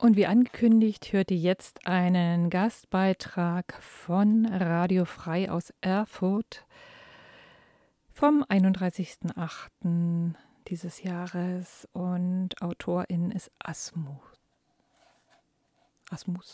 Und wie angekündigt, hört ihr jetzt einen Gastbeitrag von Radio Frei aus Erfurt vom 31.08. dieses Jahres und Autorin ist Asmus.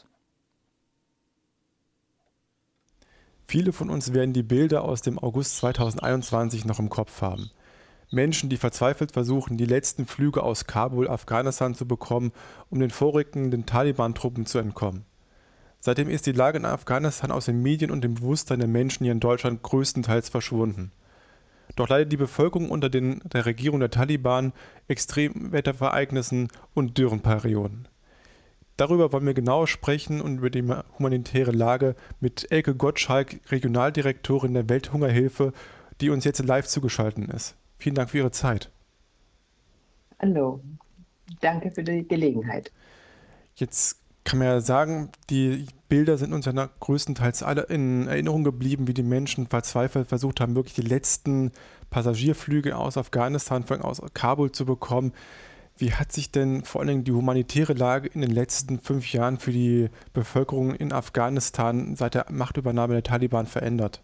Viele von uns werden die Bilder aus dem August 2021 noch im Kopf haben. Menschen, die verzweifelt versuchen, die letzten Flüge aus Kabul, Afghanistan zu bekommen, um den vorrückenden Taliban-Truppen zu entkommen. Seitdem ist die Lage in Afghanistan aus den Medien und dem Bewusstsein der Menschen hier in Deutschland größtenteils verschwunden. Doch leidet die Bevölkerung unter der Regierung der Taliban, Extremwetterereignissen und Dürrenperioden. Darüber wollen wir genauer sprechen und über die humanitäre Lage mit Elke Gottschalk, Regionaldirektorin der Welthungerhilfe, die uns jetzt live zugeschaltet ist. Vielen Dank für Ihre Zeit. Hallo, danke für die Gelegenheit. Jetzt kann man ja sagen, die Bilder sind uns ja größtenteils alle in Erinnerung geblieben, wie die Menschen verzweifelt versucht haben, wirklich die letzten Passagierflüge aus Afghanistan, vor allem aus Kabul zu bekommen. Wie hat sich denn vor allen Dingen die humanitäre Lage in den letzten 5 Jahren für die Bevölkerung in Afghanistan seit der Machtübernahme der Taliban verändert?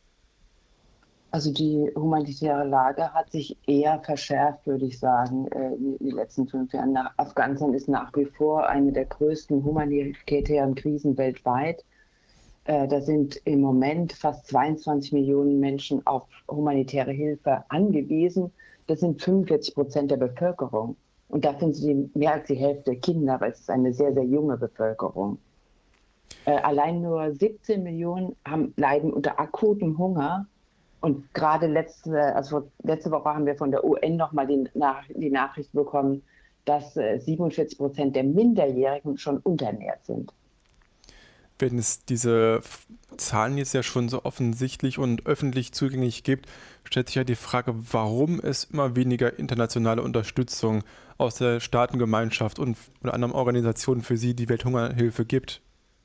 Also die humanitäre Lage hat sich eher verschärft, würde ich sagen, in den letzten 5 Jahren. Afghanistan ist nach wie vor eine der größten humanitären Krisen weltweit. Da sind im Moment fast 22 Millionen Menschen auf humanitäre Hilfe angewiesen. Das sind 45% der Bevölkerung. Und davon sind mehr als die Hälfte Kinder, weil es ist eine sehr, sehr junge Bevölkerung. Allein nur 17 Millionen leiden unter akutem Hunger. Und gerade letzte Woche haben wir von der UN nochmal die Nachricht bekommen, dass 47% der Minderjährigen schon unterernährt sind. Wenn es diese Zahlen jetzt ja schon so offensichtlich und öffentlich zugänglich gibt, stellt sich ja die Frage, warum es immer weniger internationale Unterstützung aus der Staatengemeinschaft und oder anderen Organisationen für Sie, die Welthungerhilfe, gibt.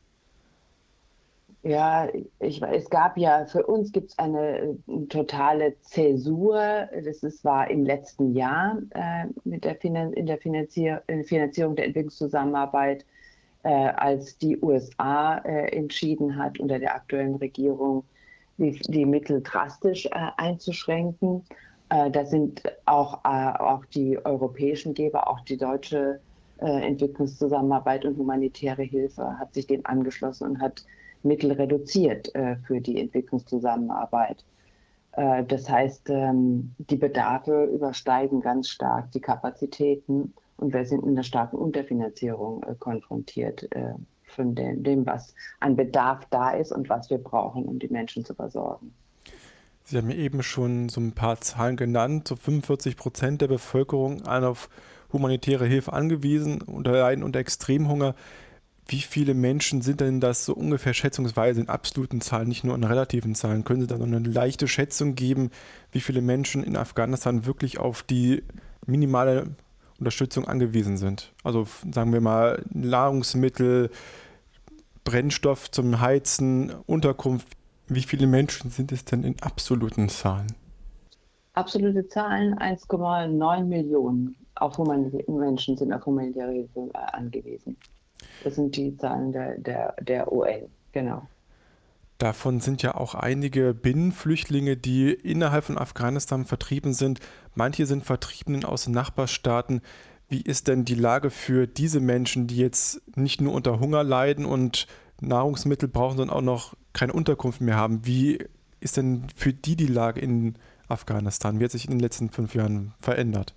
Ja, für uns gibt es eine totale Zäsur. War im letzten Jahr in der Finanzierung der Entwicklungszusammenarbeit, als die USA entschieden hat, unter der aktuellen Regierung die Mittel drastisch einzuschränken. Da sind auch die europäischen Geber, auch die deutsche Entwicklungszusammenarbeit und humanitäre Hilfe hat sich dem angeschlossen und hat Mittel reduziert für die Entwicklungszusammenarbeit. Das heißt, die Bedarfe übersteigen ganz stark die Kapazitäten und wir sind mit einer starken Unterfinanzierung konfrontiert von dem, was an Bedarf da ist und was wir brauchen, um die Menschen zu versorgen. Sie haben ja eben schon so ein paar Zahlen genannt, so 45% der Bevölkerung auf humanitäre Hilfe angewiesen und leiden unter Extremhunger. Wie viele Menschen sind denn das so ungefähr schätzungsweise in absoluten Zahlen, nicht nur in relativen Zahlen? Können Sie da so eine leichte Schätzung geben, wie viele Menschen in Afghanistan wirklich auf die minimale Unterstützung angewiesen sind? Also sagen wir mal Nahrungsmittel, Brennstoff zum Heizen, Unterkunft. Wie viele Menschen sind es denn in absoluten Zahlen? Absolute Zahlen, 1,9 Millionen Menschen sind auf humanitäre Hilfe angewiesen. Das sind die Zahlen der UN, genau. Davon sind ja auch einige Binnenflüchtlinge, die innerhalb von Afghanistan vertrieben sind. Manche sind Vertriebenen aus den Nachbarstaaten. Wie ist denn die Lage für diese Menschen, die jetzt nicht nur unter Hunger leiden und Nahrungsmittel brauchen, sondern auch noch keine Unterkunft mehr haben? Wie ist denn für die Lage in Afghanistan? Wie hat sich in den letzten 5 Jahren verändert?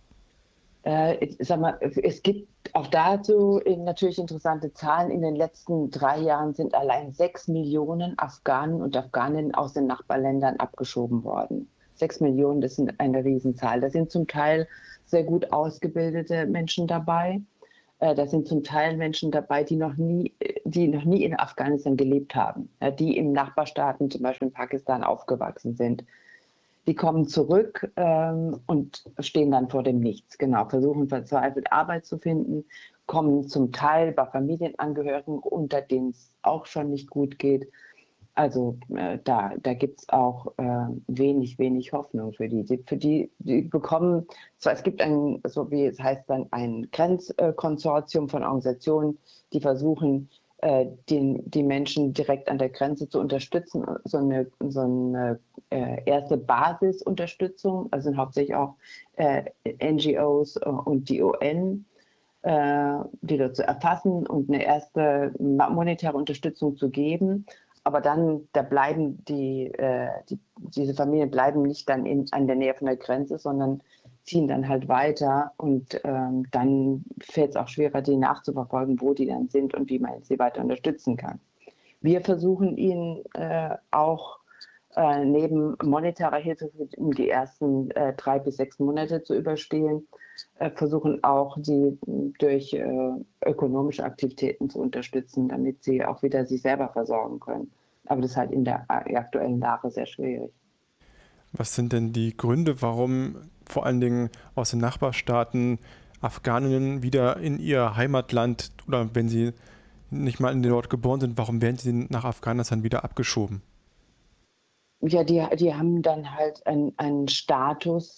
Es gibt auch dazu natürlich interessante Zahlen. In den letzten 3 Jahren sind allein 6 Millionen Afghanen und Afghaninnen aus den Nachbarländern abgeschoben worden. 6 Millionen, das ist eine Riesenzahl. Da sind zum Teil sehr gut ausgebildete Menschen dabei. Da sind zum Teil Menschen dabei, die noch nie in Afghanistan gelebt haben, die in Nachbarstaaten, zum Beispiel in Pakistan, aufgewachsen sind. Die kommen zurück und stehen dann vor dem Nichts. Genau, versuchen verzweifelt Arbeit zu finden, kommen zum Teil bei Familienangehörigen unter, denen es auch schon nicht gut geht. Also da gibt es auch wenig Hoffnung für die. Die bekommen, zwar es gibt ein, so wie es heißt dann, ein Grenzkonsortium von Organisationen, die versuchen, die Menschen direkt an der Grenze zu unterstützen, so eine erste Basisunterstützung, also sind hauptsächlich auch NGOs und die UN, die dort zu erfassen und eine erste monetäre Unterstützung zu geben. Aber dann, da bleiben diese Familien bleiben nicht dann an der Nähe von der Grenze, sondern ziehen dann halt weiter und dann fällt es auch schwerer, die nachzuverfolgen, wo die dann sind und wie man sie weiter unterstützen kann. Wir versuchen ihnen auch neben monetärer Hilfe, um die ersten 3 bis 6 Monate zu überstehen, versuchen auch sie durch ökonomische Aktivitäten zu unterstützen, damit sie auch wieder sich selber versorgen können. Aber das ist halt in der aktuellen Lage sehr schwierig. Was sind denn die Gründe, warum vor allen Dingen aus den Nachbarstaaten Afghaninnen wieder in ihr Heimatland oder wenn sie nicht mal dort geboren sind, warum werden sie nach Afghanistan wieder abgeschoben? Ja, die haben dann halt einen Status,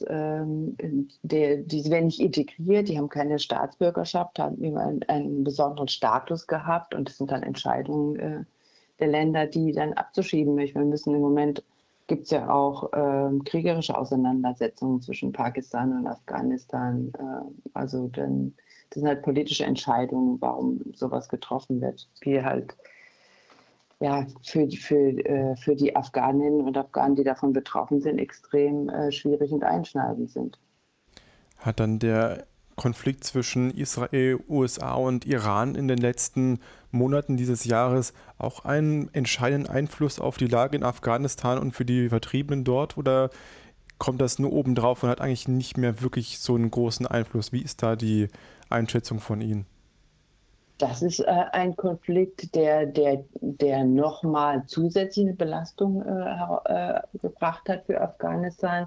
die werden nicht integriert, die haben keine Staatsbürgerschaft, haben immer einen besonderen Status gehabt und es sind dann Entscheidungen der Länder, die dann abzuschieben möchten. Wir müssen im Moment, gibt es ja auch kriegerische Auseinandersetzungen zwischen Pakistan und Afghanistan. Also dann, das sind halt politische Entscheidungen, warum sowas getroffen wird, wie halt ja, für die Afghaninnen und Afghanen, die davon betroffen sind, extrem schwierig und einschneidend sind. Hat dann der Konflikt zwischen Israel, USA und Iran in den letzten Monaten dieses Jahres auch einen entscheidenden Einfluss auf die Lage in Afghanistan und für die Vertriebenen dort? Oder kommt das nur obendrauf und hat eigentlich nicht mehr wirklich so einen großen Einfluss? Wie ist da die Einschätzung von Ihnen? Das ist ein Konflikt, der nochmal zusätzliche Belastung gebracht hat für Afghanistan.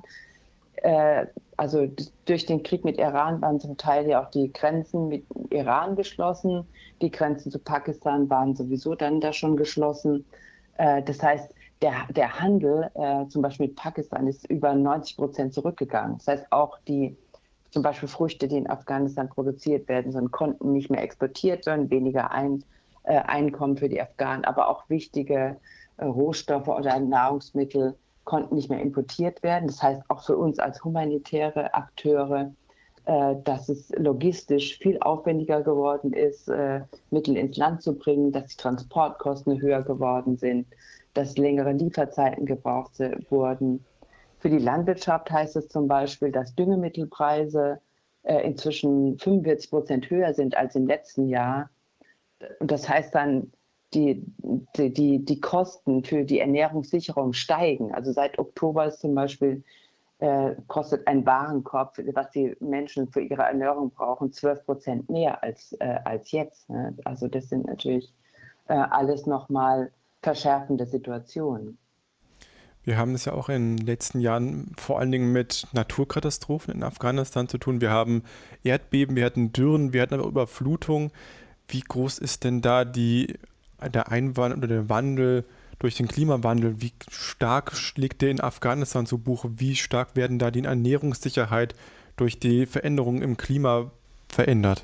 Also durch den Krieg mit Iran waren zum Teil ja auch die Grenzen mit Iran geschlossen. Die Grenzen zu Pakistan waren sowieso dann da schon geschlossen. Das heißt, der Handel zum Beispiel mit Pakistan ist über 90% zurückgegangen. Das heißt, auch zum Beispiel Früchte, die in Afghanistan produziert werden, konnten nicht mehr exportiert werden, weniger Einkommen für die Afghanen, aber auch wichtige Rohstoffe oder Nahrungsmittel konnten nicht mehr importiert werden. Das heißt auch für uns als humanitäre Akteure, dass es logistisch viel aufwendiger geworden ist, Mittel ins Land zu bringen, dass die Transportkosten höher geworden sind, dass längere Lieferzeiten gebraucht wurden. Für die Landwirtschaft heißt es zum Beispiel, dass Düngemittelpreise inzwischen 45% höher sind als im letzten Jahr. Und das heißt dann, die Kosten für die Ernährungssicherung steigen. Also seit Oktober ist zum Beispiel kostet ein Warenkorb, was die Menschen für ihre Ernährung brauchen, 12% mehr als jetzt. Ne? Also das sind natürlich alles nochmal verschärfende Situationen. Wir haben es ja auch in den letzten Jahren vor allen Dingen mit Naturkatastrophen in Afghanistan zu tun. Wir haben Erdbeben, wir hatten Dürren, wir hatten aber Überflutung. Wie groß ist denn da der Einwand oder der Wandel durch den Klimawandel? Wie stark schlägt der in Afghanistan zu Buche? Wie stark werden da die Ernährungssicherheit durch die Veränderungen im Klima verändert?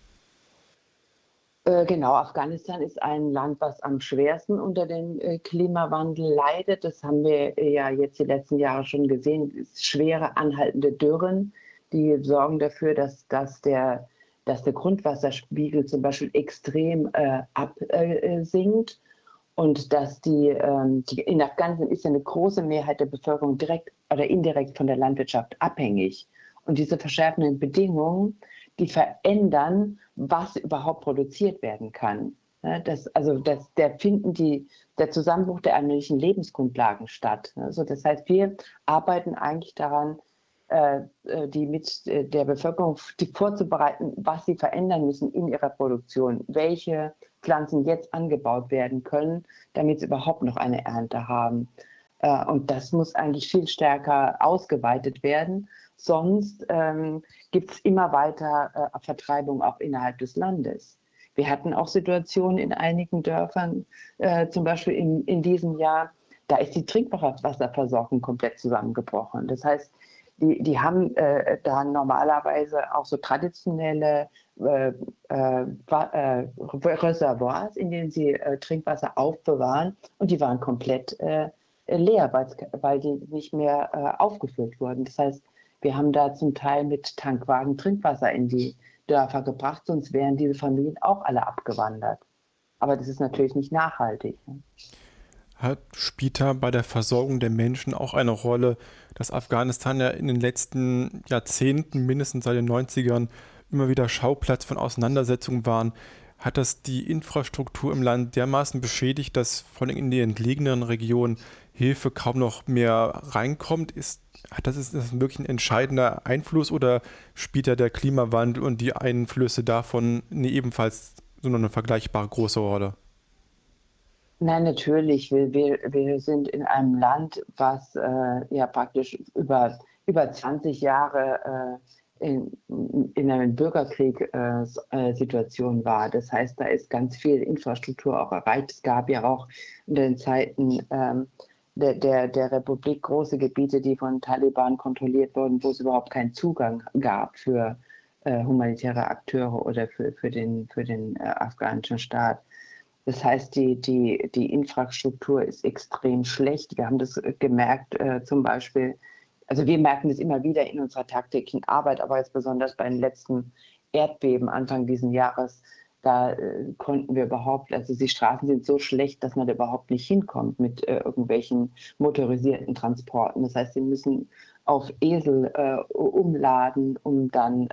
Genau, Afghanistan ist ein Land, was am schwersten unter dem Klimawandel leidet. Das haben wir ja jetzt die letzten Jahre schon gesehen. Schwere, anhaltende Dürren, die sorgen dafür, dass der Grundwasserspiegel zum Beispiel extrem absinkt und dass in Afghanistan ist ja eine große Mehrheit der Bevölkerung direkt oder indirekt von der Landwirtschaft abhängig. Und diese verschärfenden Bedingungen, die verändern, was überhaupt produziert werden kann. Der Zusammenbruch der allmählichen Lebensgrundlagen statt. Also das heißt, wir arbeiten eigentlich daran, die mit der Bevölkerung vorzubereiten, was sie verändern müssen in ihrer Produktion, welche Pflanzen jetzt angebaut werden können, damit sie überhaupt noch eine Ernte haben. Und das muss eigentlich viel stärker ausgeweitet werden. Sonst gibt es immer weiter Vertreibung auch innerhalb des Landes. Wir hatten auch Situationen in einigen Dörfern, zum Beispiel in diesem Jahr, da ist die Trinkwasserversorgung komplett zusammengebrochen. Das heißt, die haben da normalerweise auch so traditionelle Reservoirs, in denen sie Trinkwasser aufbewahren, und die waren komplett leer, weil die nicht mehr aufgefüllt wurden. Das heißt, wir haben da zum Teil mit Tankwagen Trinkwasser in die Dörfer gebracht, sonst wären diese Familien auch alle abgewandert. Aber das ist natürlich nicht nachhaltig. Ne? Hat später bei der Versorgung der Menschen auch eine Rolle, dass Afghanistan ja in den letzten Jahrzehnten, mindestens seit den 90ern, immer wieder Schauplatz von Auseinandersetzungen waren? Hat das die Infrastruktur im Land dermaßen beschädigt, dass vor allem in die entlegeneren Regionen Hilfe kaum noch mehr reinkommt? Ist das wirklich ein entscheidender Einfluss, oder spielt ja der Klimawandel und die Einflüsse davon ebenfalls so eine vergleichbare große Rolle? Nein, natürlich. Wir sind in einem Land, was ja praktisch über 20 Jahre in einer Bürgerkrieg-Situation war. Das heißt, da ist ganz viel Infrastruktur auch erreicht. Es gab ja auch in den Zeiten der Republik große Gebiete, die von Taliban kontrolliert wurden, wo es überhaupt keinen Zugang gab für humanitäre Akteure oder für den afghanischen Staat. Das heißt, die Infrastruktur ist extrem schlecht. Wir haben das gemerkt, zum Beispiel, also wir merken das immer wieder in unserer tagtäglichen Arbeit, aber jetzt besonders bei den letzten Erdbeben Anfang dieses Jahres, da konnten wir überhaupt, also die Straßen sind so schlecht, dass man da überhaupt nicht hinkommt mit irgendwelchen motorisierten Transporten. Das heißt, sie müssen auf Esel umladen, um dann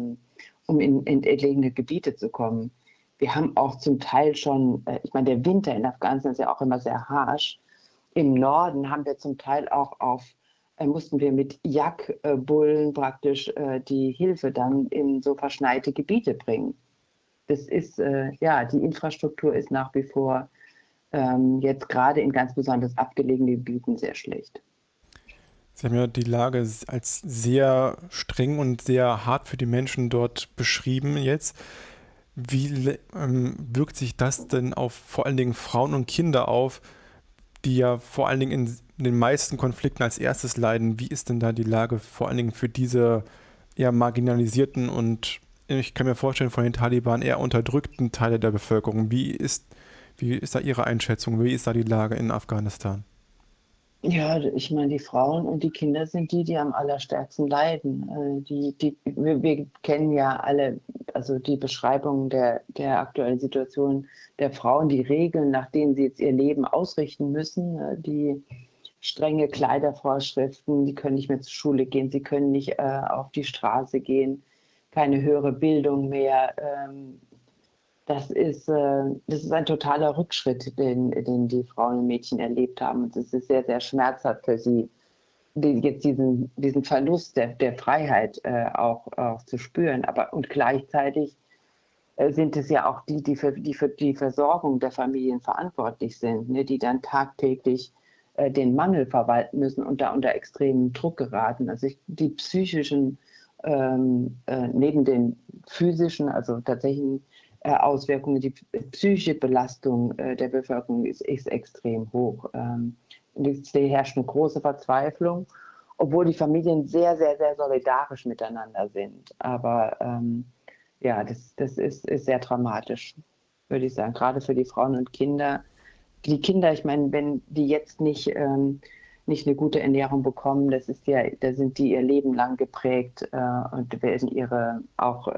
in entlegene Gebiete zu kommen. Wir haben auch zum Teil schon, ich meine, der Winter in Afghanistan ist ja auch immer sehr harsch. Im Norden haben wir zum Teil auch mussten wir mit Jagdbullen praktisch die Hilfe dann in so verschneite Gebiete bringen. Das ist, die Infrastruktur ist nach wie vor jetzt gerade in ganz besonders abgelegenen Gebieten sehr schlecht. Sie haben ja die Lage als sehr streng und sehr hart für die Menschen dort beschrieben jetzt. Wie wirkt sich das denn auf vor allen Dingen Frauen und Kinder auf, die ja vor allen Dingen in den meisten Konflikten als erstes leiden? Wie ist denn da die Lage vor allen Dingen für diese eher marginalisierten und, ich kann mir vorstellen, von den Taliban eher unterdrückten Teile der Bevölkerung? Wie ist da Ihre Einschätzung? Wie ist da die Lage in Afghanistan? Ja, ich meine, die Frauen und die Kinder sind die am allerstärksten leiden. Wir kennen ja alle, also die Beschreibung der aktuellen Situation der Frauen, die Regeln, nach denen sie jetzt ihr Leben ausrichten müssen, die strenge Kleidervorschriften, die können nicht mehr zur Schule gehen, sie können nicht auf die Straße gehen, keine höhere Bildung mehr. Das ist ein totaler Rückschritt, den die Frauen und Mädchen erlebt haben. Und es ist sehr, sehr schmerzhaft für sie, jetzt diesen Verlust der Freiheit auch zu spüren. Und gleichzeitig sind es ja auch die für die Versorgung der Familien verantwortlich sind, ne, die dann tagtäglich den Mangel verwalten müssen und da unter extremen Druck geraten. Also die psychischen, neben den physischen, also tatsächlich Auswirkungen, die psychische Belastung der Bevölkerung ist extrem hoch. Und es herrscht eine große Verzweiflung, obwohl die Familien sehr, sehr, sehr solidarisch miteinander sind. Aber das ist sehr dramatisch, würde ich sagen, gerade für die Frauen und Kinder. Die Kinder, ich meine, wenn die jetzt nicht eine gute Ernährung bekommen, da sind die ihr Leben lang geprägt und werden ihre auch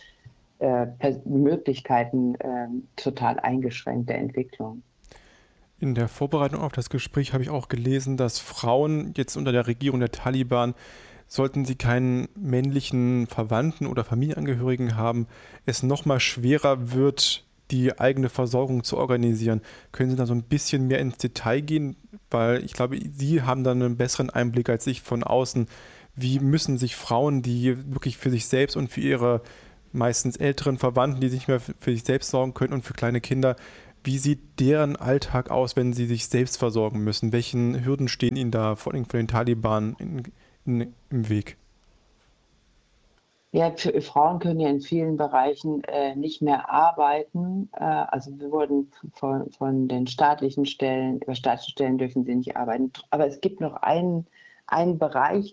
Möglichkeiten total eingeschränkt der Entwicklung. In der Vorbereitung auf das Gespräch habe ich auch gelesen, dass Frauen jetzt unter der Regierung der Taliban, sollten sie keinen männlichen Verwandten oder Familienangehörigen haben, es nochmal schwerer wird, die eigene Versorgung zu organisieren. Können Sie da so ein bisschen mehr ins Detail gehen? Weil ich glaube, Sie haben da einen besseren Einblick als ich von außen. Wie müssen sich Frauen, die wirklich für sich selbst und für ihre meistens älteren Verwandten, die nicht mehr für sich selbst sorgen können und für kleine Kinder, wie sieht deren Alltag aus, wenn sie sich selbst versorgen müssen? Welchen Hürden stehen ihnen da vor allem von den Taliban im Weg? Ja, Frauen können ja in vielen Bereichen nicht mehr arbeiten. Also wir wurden von den staatlichen Stellen, über staatliche Stellen dürfen sie nicht arbeiten. Aber es gibt noch einen Bereich,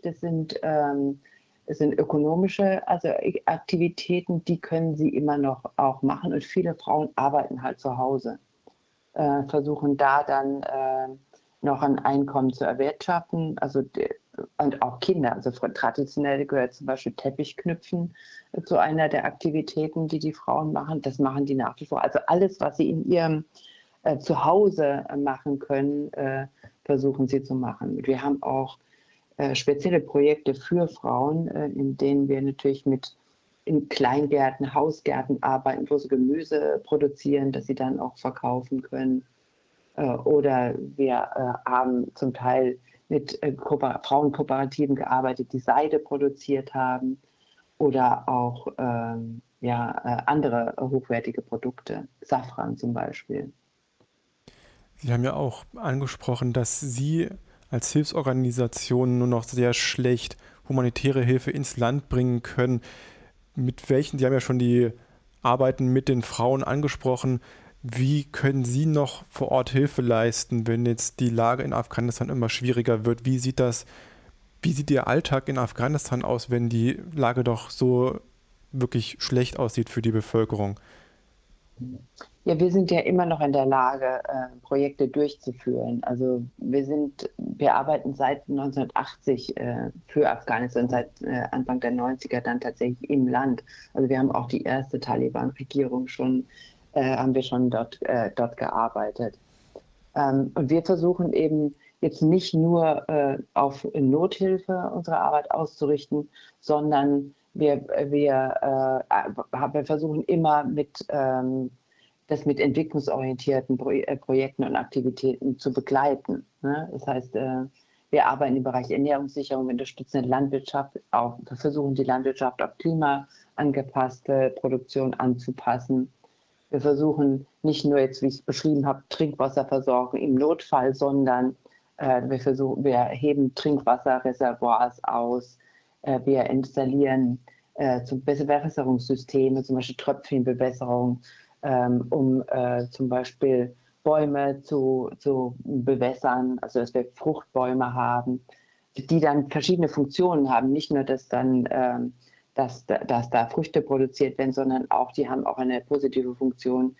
das sind ökonomische, also Aktivitäten, die können sie immer noch auch machen. Und viele Frauen arbeiten halt zu Hause, versuchen da dann noch ein Einkommen zu erwirtschaften. Und auch Kinder, also traditionell gehört zum Beispiel Teppichknüpfen zu einer der Aktivitäten, die die Frauen machen. Das machen die nach wie vor. Also alles, was sie in ihrem Zuhause machen können, versuchen sie zu machen. Wir haben auch spezielle Projekte für Frauen, in denen wir natürlich in Kleingärten, Hausgärten arbeiten, wo sie Gemüse produzieren, das sie dann auch verkaufen können. Oder wir haben zum Teil mit Frauenkooperativen gearbeitet, die Seide produziert haben oder auch andere hochwertige Produkte, Safran zum Beispiel. Sie haben ja auch angesprochen, dass Sie als Hilfsorganisation nur noch sehr schlecht humanitäre Hilfe ins Land bringen können. Sie haben ja schon die Arbeiten mit den Frauen angesprochen. Wie können Sie noch vor Ort Hilfe leisten, wenn jetzt die Lage in Afghanistan immer schwieriger wird? Wie sieht Ihr Alltag in Afghanistan aus, wenn die Lage doch so wirklich schlecht aussieht für die Bevölkerung? Ja, wir sind ja immer noch in der Lage, Projekte durchzuführen. Also wir arbeiten seit 1980 für Afghanistan, seit Anfang der 90er dann tatsächlich im Land. Also wir haben auch die erste Taliban-Regierung haben wir schon dort gearbeitet. Und wir versuchen eben jetzt nicht nur auf Nothilfe unsere Arbeit auszurichten, sondern wir versuchen immer das mit entwicklungsorientierten Projekten und Aktivitäten zu begleiten. Ne? Das heißt, wir arbeiten im Bereich Ernährungssicherung, wir unterstützen die Landwirtschaft, wir versuchen die Landwirtschaft auf klimaangepasste Produktion anzupassen. Wir versuchen nicht nur jetzt, wie ich es beschrieben habe, Trinkwasserversorgung im Notfall, sondern wir heben Trinkwasserreservoirs aus, wir installieren Bewässerungssysteme, zum Beispiel Tröpfchenbewässerung, um zum Beispiel Bäume zu bewässern, also dass wir Fruchtbäume haben, die dann verschiedene Funktionen haben. Nicht nur, dass da Früchte produziert werden, sondern die haben auch eine positive Funktion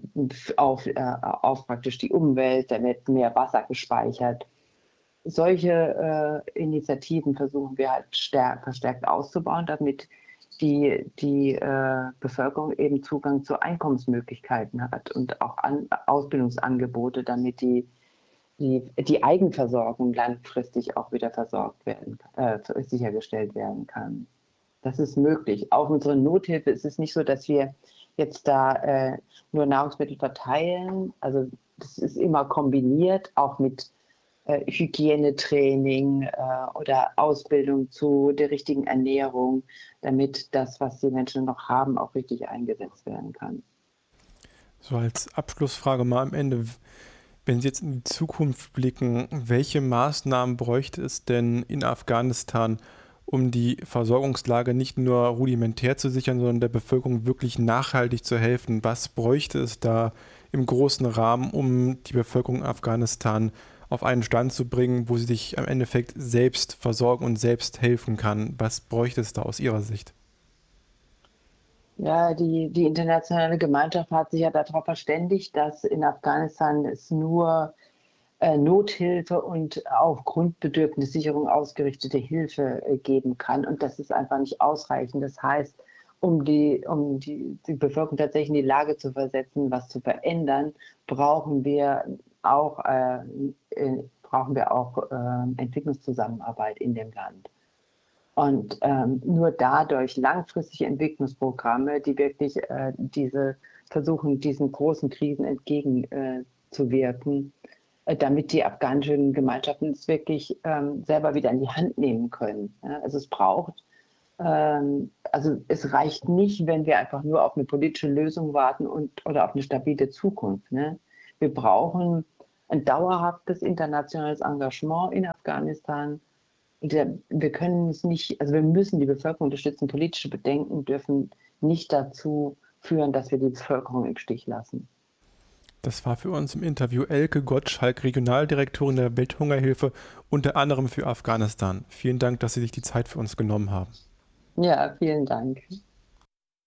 auf praktisch die Umwelt, da wird mehr Wasser gespeichert. Solche Initiativen versuchen wir halt verstärkt auszubauen, damit die Bevölkerung eben Zugang zu Einkommensmöglichkeiten hat und auch Ausbildungsangebote, damit die Eigenversorgung langfristig auch wieder sichergestellt werden kann. Das ist möglich. Auch unsere Nothilfe ist es nicht so, dass wir jetzt da nur Nahrungsmittel verteilen. Also das ist immer kombiniert, auch mit Hygienetraining oder Ausbildung zu der richtigen Ernährung, damit das, was die Menschen noch haben, auch richtig eingesetzt werden kann. So als Abschlussfrage mal am Ende, wenn Sie jetzt in die Zukunft blicken, welche Maßnahmen bräuchte es denn in Afghanistan, um die Versorgungslage nicht nur rudimentär zu sichern, sondern der Bevölkerung wirklich nachhaltig zu helfen? Was bräuchte es da im großen Rahmen, um die Bevölkerung in Afghanistan auf einen Stand zu bringen, wo sie sich im Endeffekt selbst versorgen und selbst helfen kann? Was bräuchte es da aus Ihrer Sicht? Ja, die internationale Gemeinschaft hat sich ja darauf verständigt, dass in Afghanistan es nur Nothilfe und auf Grundbedürfnissicherung ausgerichtete Hilfe geben kann. Und das ist einfach nicht ausreichend. Das heißt, um die Bevölkerung tatsächlich in die Lage zu versetzen, was zu verändern, brauchen wir auch Entwicklungszusammenarbeit in dem Land. Und nur dadurch langfristige Entwicklungsprogramme, die wirklich versuchen, diesen großen Krisen entgegenzuwirken, damit die afghanischen Gemeinschaften es wirklich selber wieder in die Hand nehmen können. Ja? Also es reicht nicht, wenn wir einfach nur auf eine politische Lösung warten oder auf eine stabile Zukunft. Ne? Wir brauchen ein dauerhaftes internationales Engagement in Afghanistan. Wir können es nicht, also wir müssen die Bevölkerung unterstützen. Politische Bedenken dürfen nicht dazu führen, dass wir die Bevölkerung im Stich lassen. Das war für uns im Interview Elke Gottschalk, Regionaldirektorin der Welthungerhilfe, unter anderem für Afghanistan. Vielen Dank, dass Sie sich die Zeit für uns genommen haben. Ja, vielen Dank.